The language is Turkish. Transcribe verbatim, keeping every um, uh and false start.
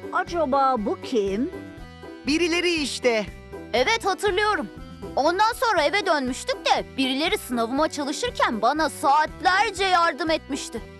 Acaba bu kim? Birileri işte. Evet, hatırlıyorum. Ondan sonra eve dönmüştük de birileri sınavıma çalışırken bana saatlerce yardım etmişti.